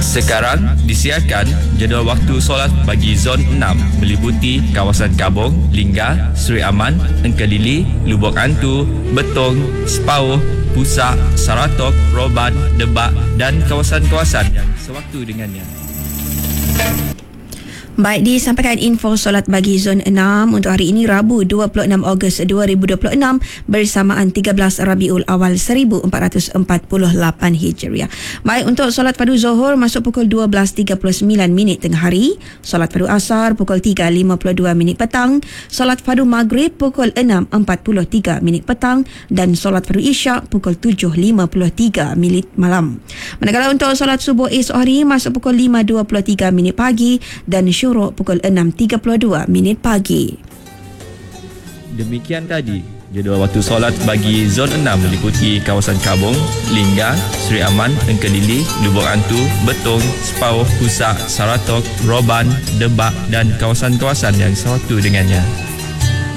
Sekarang disiarkan jadual waktu solat bagi Zon 6 meliputi kawasan Kabong, Lingga, Seri Aman, Engkelili, Lubuk Antu, Betong, Sepauh, Pusak, Saratok, Roban, Debak dan kawasan-kawasan yang sewaktu dengannya. Baik, disampaikan info solat bagi Zon 6 untuk hari ini Rabu 26 Ogos 2026 bersamaan 13 Rabiul Awal 1448 Hijriah. Baik, untuk solat padu Zuhur masuk pukul 12.39 minit tengah hari, solat padu Asar pukul 3.52 petang, solat padu Maghrib pukul 6.43 petang dan solat padu Isyak pukul 7.53 malam. Manakala untuk solat subuh esok hari masuk pukul 5.23 pagi dan syuruk pukul 6.32 pagi. Demikian tadi jadual waktu solat bagi Zon 6 meliputi kawasan Kabong, Lingga, Seri Aman, Engkelili, Lubuk Antu, Betong, Sepauh, Pusak, Saratok, Roban, Debak dan kawasan-kawasan yang sewaktu dengannya.